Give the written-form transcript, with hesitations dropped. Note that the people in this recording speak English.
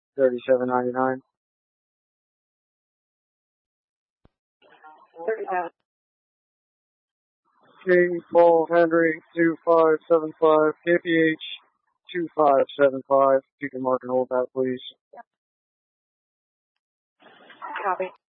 3799. 37. King Paul Henry 2575, KPH 2575. You can mark and hold that, please. Copy.